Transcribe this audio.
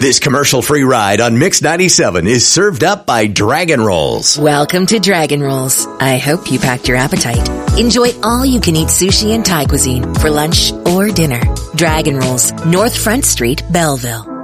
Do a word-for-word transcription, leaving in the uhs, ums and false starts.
This commercial-free ride on Mix ninety-seven is served up by Dragon Rolls. Welcome to Dragon Rolls. I hope you packed your appetite. Enjoy all-you-can-eat sushi and Thai cuisine for lunch or dinner. Dragon Rolls, North Front Street, Belleville.